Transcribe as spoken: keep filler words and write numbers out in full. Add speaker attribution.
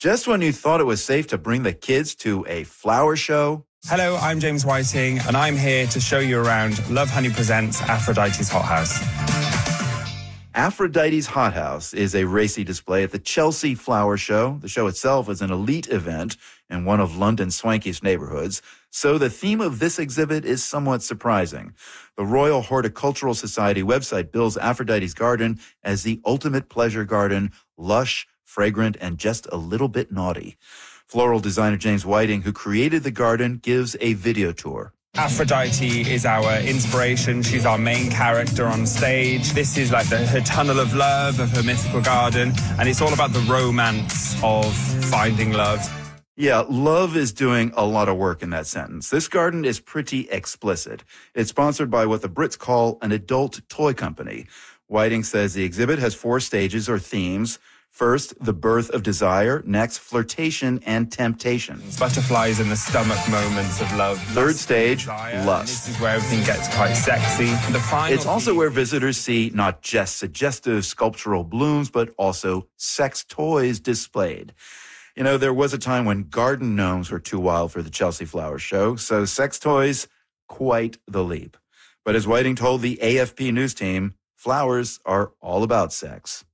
Speaker 1: Just when you thought it was safe to bring the kids to a flower show.
Speaker 2: Hello, I'm James Whiting, and I'm here to show you around Love Honey Presents Aphrodite's Hothouse.
Speaker 1: Aphrodite's Hothouse is a racy display at the Chelsea Flower Show. The show itself is an elite event in one of London's swankiest neighborhoods, so the theme of this exhibit is somewhat surprising. The Royal Horticultural Society website bills Aphrodite's garden as the ultimate pleasure garden, lush, fragrant, and just a little bit naughty. Floral designer James Whiting, who created the garden, gives a video tour.
Speaker 2: Aphrodite is our inspiration. She's our main character on stage. This is like the, her tunnel of love of her mythical garden, and it's all about the romance of finding love.
Speaker 1: Yeah, love is doing a lot of work in that sentence. This garden is pretty explicit. It's sponsored by what the Brits call an adult toy company. Whiting says the exhibit has four stages or themes. First, the birth of desire. Next, flirtation and temptation.
Speaker 2: Butterflies in the stomach moments of love.
Speaker 1: Third stage,
Speaker 2: desire.
Speaker 1: lust.
Speaker 2: This is where everything gets quite sexy. The final
Speaker 1: It's also where visitors see not just suggestive sculptural blooms, but also sex toys displayed. You know, there was a time when garden gnomes were too wild for the Chelsea Flower Show, so sex toys, quite the leap. But as Whiting told the A F P news team, flowers are all about sex.